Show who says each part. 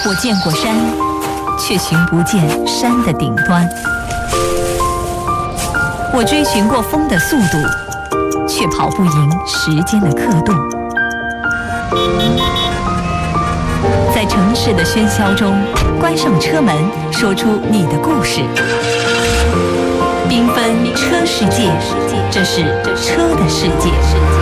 Speaker 1: 我见过山，却寻不见山的顶端。我追寻过风的速度，却跑不赢时间的刻度。在城市的喧嚣中，关上车门，说出你的故事。缤纷车世界，这是车的世界。